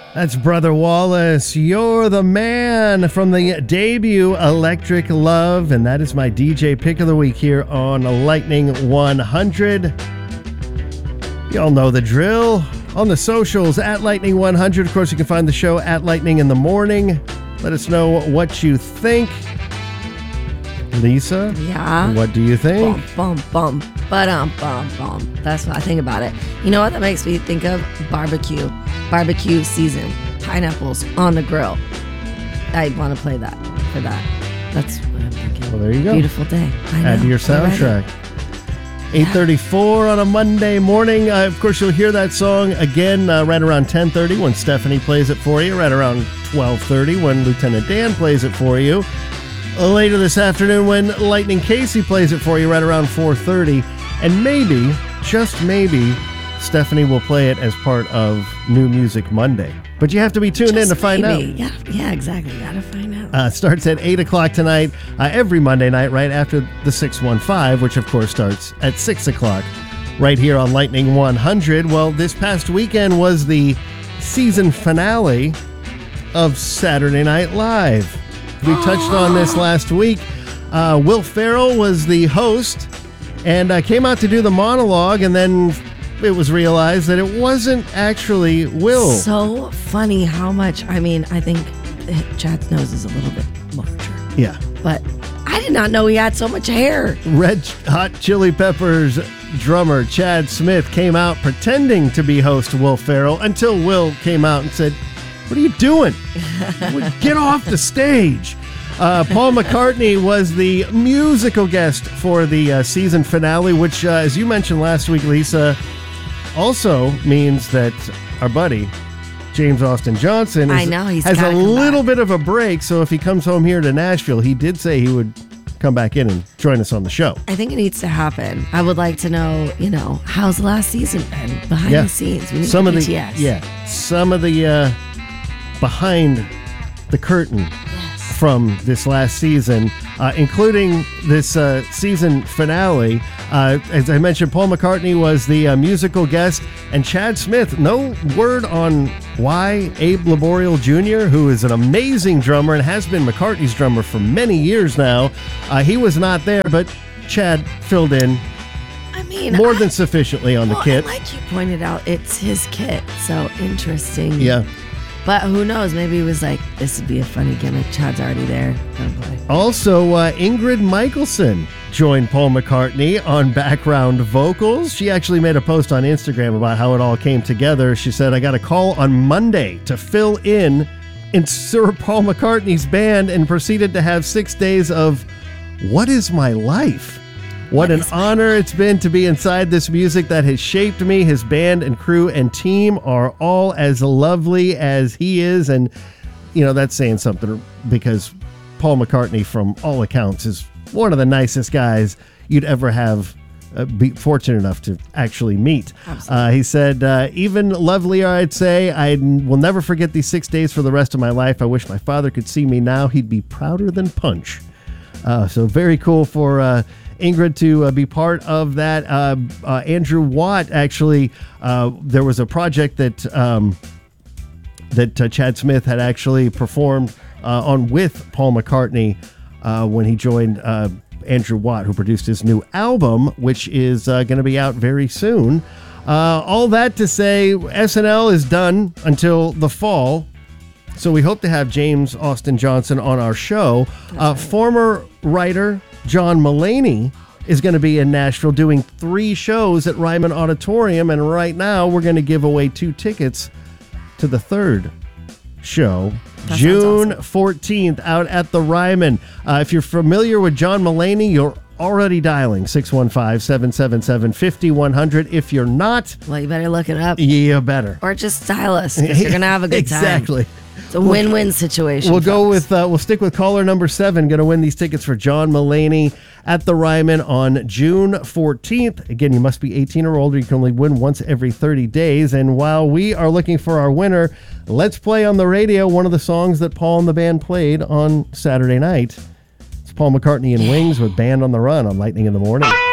That's Brother Wallace. You're the man from the debut Electric Love. And that is my DJ pick of the week here on Lightning 100. Y'all know the drill. On the socials, at Lightning 100. Of course, you can find the show at Lightning in the Morning. Let us know what you think. Lisa? Yeah? What do you think? Bum, bum, bum. Ba-dum, bum, bum. That's what I think about it. You know what that makes me think of? Barbecue. Barbecue season. Pineapples on the grill. I want to play that for that. That's what I'm thinking. Well, there you go. Beautiful day. Add to your soundtrack. 8:34 on a Monday morning. Of course, you'll hear that song again right around 10:30 when Stephanie plays it for you, right around 12:30 when Lieutenant Dan plays it for you. Later this afternoon when Lightning Casey plays it for you right around 4:30. And maybe, just maybe, Stephanie will play it as part of New Music Monday. But you have to be tuned in to find out. Yeah, exactly. Gotta find out. Starts at 8 o'clock tonight, every Monday night, right after the 615, which of course starts at 6 o'clock, right here on Lightning 100. Well, this past weekend was the season finale of Saturday Night Live. We touched on this last week. Will Ferrell was the host and came out to do the monologue, and then it was realized that it wasn't actually Will. So funny how much, I think Chad's nose is a little bit larger. Yeah. But I did not know he had so much hair. Red Hot Chili Peppers drummer Chad Smith came out pretending to be host Will Ferrell until Will came out and said, "What are you doing? Get off the stage." Paul McCartney was the musical guest for the season finale, which, as you mentioned last week, Lisa, also means that our buddy James Austin Johnson has a little bit of a break. So if he comes home here to Nashville, he did say he would come back in and join us on the show. I think it needs to happen. I would like to know, how's the last season been behind the scenes? We need some of the behind the curtain from this last season, including this season finale. As I mentioned, Paul McCartney was the musical guest, and Chad Smith, no word on why Abe Laboriel Jr., who is an amazing drummer and has been McCartney's drummer for many years now, he was not there, but Chad filled in more than sufficiently on the kit. Like you pointed out, it's his kit, so interesting. Yeah. But who knows? Maybe he was like, this would be a funny gimmick. Chad's already there. Oh boy. Also, Ingrid Michaelson joined Paul McCartney on background vocals. She actually made a post on Instagram about how it all came together. She said, "I got a call on Monday to fill in Sir Paul McCartney's band and proceeded to have 6 days of What Is My Life? What an honor it's been to be inside this music that has shaped me. His band and crew and team are all as lovely as he is." And, that's saying something because Paul McCartney, from all accounts, is one of the nicest guys you'd ever have be fortunate enough to actually meet. He said, "Even lovelier, I'd say. I will never forget these 6 days for the rest of my life. I wish my father could see me now. He'd be prouder than Punch." So very cool for Ingrid to be part of that. Andrew Watt, actually, there was a project that Chad Smith had actually performed on with Paul McCartney when he joined Andrew Watt, who produced his new album, which is going to be out very soon. All that to say, SNL is done until the fall. So we hope to have James Austin Johnson on our show. Former writer John Mulaney is going to be in Nashville doing 3 shows at Ryman Auditorium. And right now we're going to give away 2 tickets to the 3rd show, June 14th, out at the Ryman. If you're familiar with John Mulaney, you're already dialing 615-777-5100. If you're not, well, you better look it up. You better. Or just dial us, because you're going to have a good time. Exactly. It's a win-win situation. We'll go with, we'll stick with caller number 7. Going to win these tickets for John Mulaney at the Ryman on June 14th. Again, you must be 18 or older. You can only win once every 30 days. And while we are looking for our winner, let's play on the radio one of the songs that Paul and the band played on Saturday night. It's Paul McCartney and Wings with Band on the Run on Lightning in the Morning.